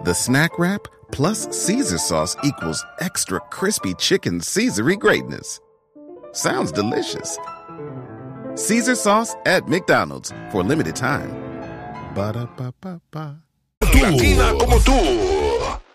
The Snack Wrap plus Caesar sauce equals extra crispy chicken Caesar-y greatness. Sounds delicious. Caesar sauce at McDonald's for a limited time. Ba-da-ba-ba-ba. Latina como tú.